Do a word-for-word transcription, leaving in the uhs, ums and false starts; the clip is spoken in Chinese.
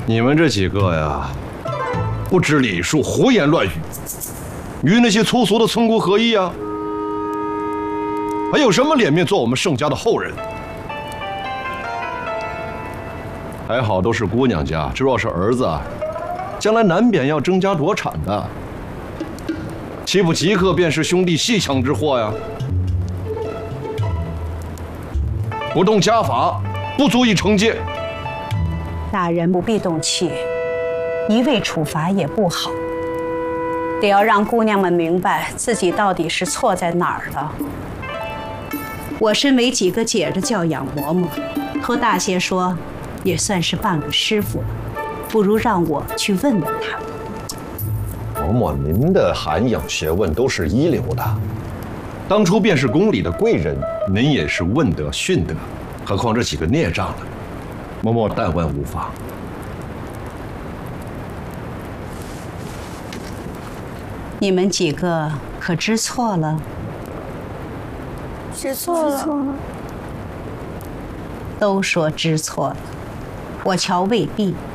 你们这几个呀，不知礼数，胡言乱语，与那些粗俗的村姑何异啊？还有什么脸面做我们盛家的后人？还好都是姑娘家，这若是儿子，将来难免要争家夺产的，岂不即刻便是兄弟戏抢之祸呀？不动家法，不足以惩戒。 大人不必动气，一味处罚也不好，得要让姑娘们明白自己到底是错在哪儿了。我身为几个姐的教养嬷嬷，托大仙说，也算是半个师傅了，不如让我去问问他。 嬷嬷，您的涵养学问都是一流的，当初便是宫里的贵人，您也是问得训得，何况这几个孽障呢？嬷嬷但问无妨。 你们几个可知错了？ 知错了。知错了。 都说知错了，我瞧未必。